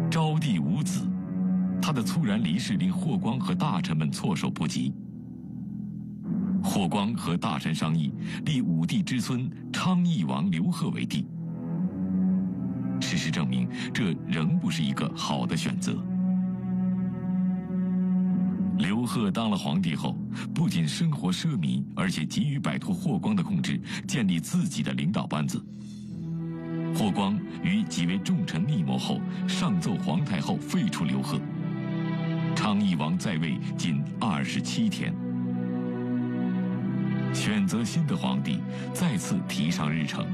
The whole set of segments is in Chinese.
昭帝无子，他的猝然离世令霍光和大臣们措手不及。霍光和大臣商议，立武帝之孙昌邑王刘贺为帝。事实证明，这仍不是一个好的选择。刘贺当了皇帝后，不仅生活奢靡，而且急于摆脱霍光的控制，建立自己的领导班子。霍光与几位重臣密谋后，上奏皇太后废除刘贺。昌邑王在位仅27天。选择新的皇帝再次提上日程。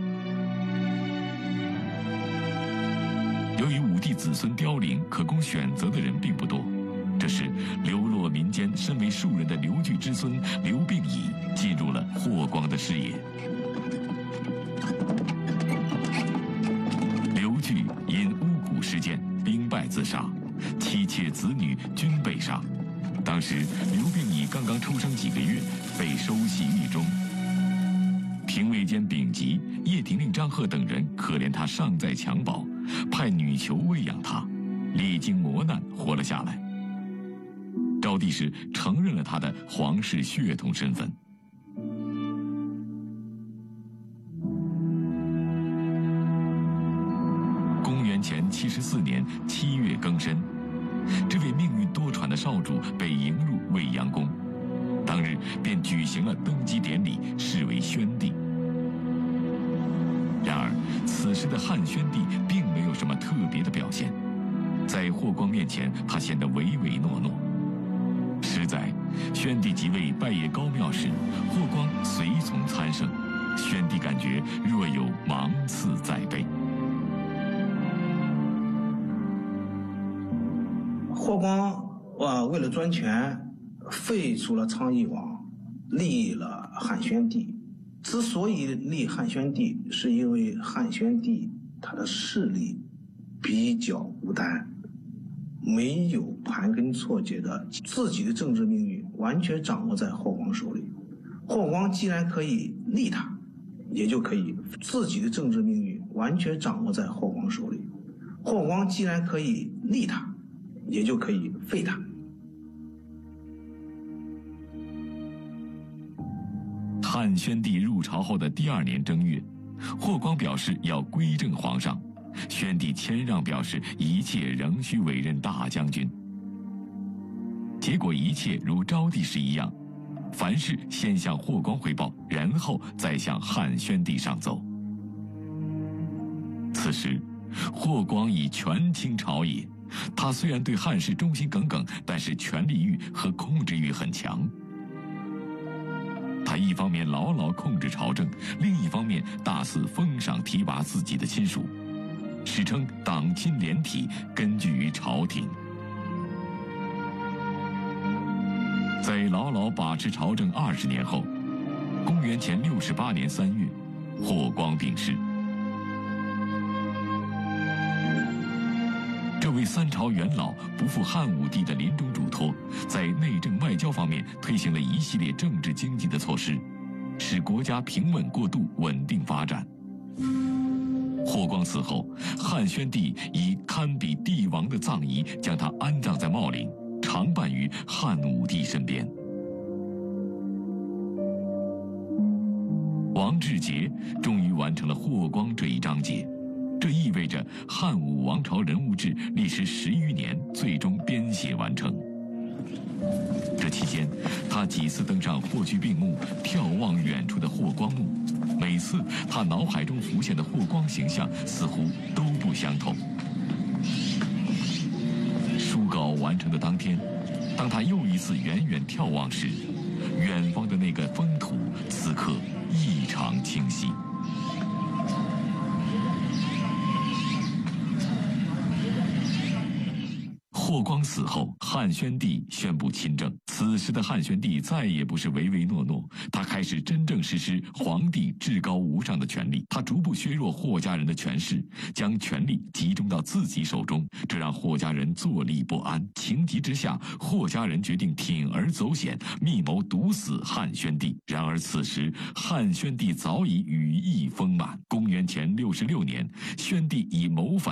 由于武帝子孙凋零，可供选择的人并不多，这时流落民间、身为庶人的刘据之孙刘病已进入了霍光的视野。刘据因巫蛊事件兵败自杀，妻妾子女均被杀。当时刘病已刚刚出生几个月，被收系狱中。廷尉监丙吉、叶廷令张贺等人可怜他尚在襁褓，派女囚喂养他，历经磨难活了下来。昭帝时承认了他的皇室血统身份。公元前74年7月庚申，这位命运多舛的少主被迎入未央宫，当日便举行了登基典礼，视为宣帝。然而，此时的汉宣帝并没有什么特别的表现，在霍光面前，他显得唯唯诺诺。实在，宣帝即位拜谒高庙时，霍光随从参圣，宣帝感觉若有芒刺在背。 霍光为了专权，废除了昌邑王，立了汉宣帝。之所以立汉宣帝，是因为汉宣帝他的势力比较孤单，没有盘根错节的，自己的政治命运完全掌握在霍光手里。霍光既然可以立他，也就可以自己的政治命运完全掌握在霍光手里。霍光既然可以立他，也就可以废他。 汉宣帝入朝后的第2年正月，霍光表示要归正皇上，宣帝谦让表示一切仍需委任大将军。结果一切如昭帝时一样，凡事先向霍光汇报，然后再向汉宣帝上奏。此时，霍光已权倾朝野，他虽然对汉室忠心耿耿，但是权力欲和控制欲很强。他一方面牢牢控制朝政，另一方面大肆封赏提拔自己的亲属，史称党亲连体，根据于朝廷。在牢牢把持朝政20年后，公元前68年3月，霍光病逝。这位3朝元老不负汉武帝的临终嘱托，在内政外交方面推行了一系列政治经济的措施，使国家平稳过渡、稳定发展。霍光死后，汉宣帝以堪比帝王的葬仪将他安葬在茂陵，常伴于汉武帝身边。王志杰终于完成了霍光这一章节。这意味着汉武王朝人物志历时10余年，最终编写完成。这期间，他几次登上霍去病墓，眺望远处的霍光墓，每次他脑海中浮现的霍光形象似乎都不相同。书稿完成的当天，当他又一次远远眺望时，远方的那个风土此刻异常清晰。霍光死后，汉宣帝宣布亲政。此时的汉宣帝再也不是唯唯诺诺，他开始真正实施皇帝至高无上的权力。他逐步削弱霍家人的权势，将权力集中到自己手中，这让霍家人坐立不安。情急之下，霍家人决定铤而走险，密谋毒死汉宣帝。然而此时，汉宣帝早已羽翼丰满。公元前66年，宣帝以谋反